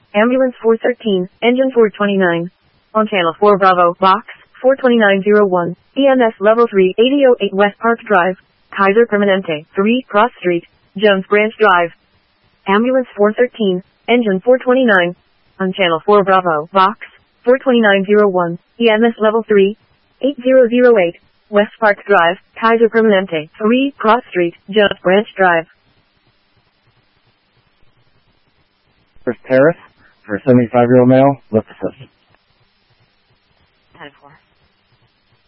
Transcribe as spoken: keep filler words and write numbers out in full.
Ambulance four thirteen, engine four twenty-nine. On channel four Bravo, box four twenty-nine oh one, E M S level three, eighty oh eight West Park Drive, Kaiser Permanente, three Cross Street, Jones Branch Drive. Ambulance four thirteen, engine four twenty-nine. On channel four Bravo, box four twenty-nine oh one, E M S level three, eighty oh eight, West Park Drive, Kaiser Permanente, three Cross Street, Jones Branch Drive. First Terrace, for a seventy-five-year-old male, lift assist.